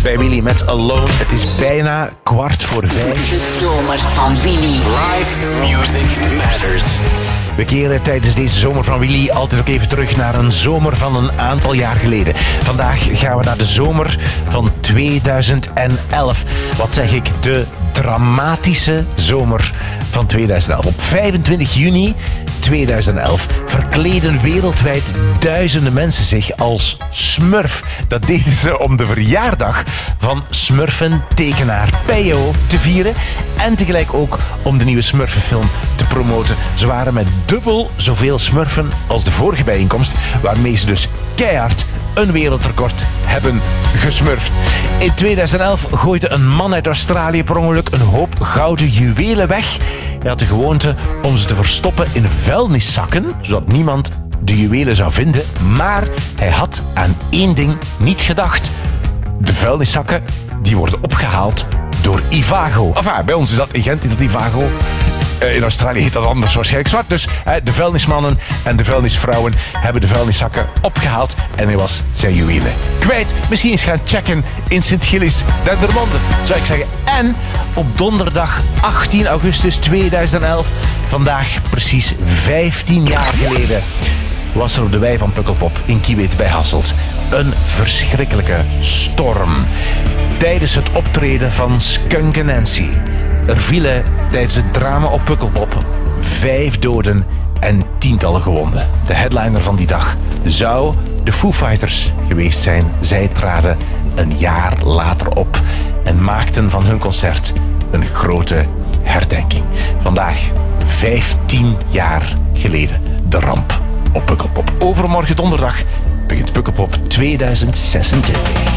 bij Willy met Alone. Het is bijna 4:15. De zomer van Willy. Live music matters. We keren tijdens deze zomer van Willy altijd ook even terug naar een zomer van een aantal jaar geleden. Vandaag gaan we naar de zomer van 2011. Wat zeg ik? De dramatische zomer van 2011. Op 25 juni 2011 verkleden wereldwijd duizenden mensen zich als Smurf. Dat deden ze om de verjaardag van Smurfen-tekenaar Peyo te vieren en tegelijk ook om de nieuwe Smurfenfilm te promoten. Ze waren met dubbel zoveel Smurfen als de vorige bijeenkomst, waarmee ze dus keihard een wereldrecord hebben gesmurfd. In 2011 gooide een man uit Australië per ongeluk een hoop gouden juwelen weg. Hij had de gewoonte om ze te verstoppen in vuilniszakken, zodat niemand de juwelen zou vinden. Maar hij had aan één ding niet gedacht. De vuilniszakken die worden opgehaald door Ivago. Enfin, bij ons is dat in Gent, is dat Ivago. In Australië heet dat anders waarschijnlijk zwart. Dus de vuilnismannen en de vuilnisvrouwen hebben de vuilniszakken opgehaald en hij was zijn juwelen kwijt. Misschien eens gaan checken in Sint-Gilles, Dendermonde, zou ik zeggen. En op donderdag 18 augustus 2011, vandaag precies 15 jaar geleden, was er op de wei van Pukkelpop in Kiewiet bij Hasselt een verschrikkelijke storm. Tijdens het optreden van Skunk Nancy. Er vielen tijdens het drama op Pukkelpop 5 doden en tientallen gewonden. De headliner van die dag zou de Foo Fighters geweest zijn. Zij traden een jaar later op en maakten van hun concert een grote herdenking. Vandaag, 15 jaar geleden, de ramp op Pukkelpop. Overmorgen donderdag begint Pukkelpop 2026.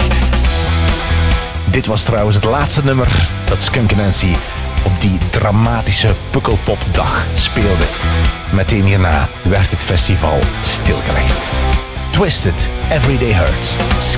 Dit was trouwens het laatste nummer dat Skunk Nancy op die dramatische Pukkelpopdag speelde. Meteen hierna werd het festival stilgelegd. Twisted, Everyday Hurts.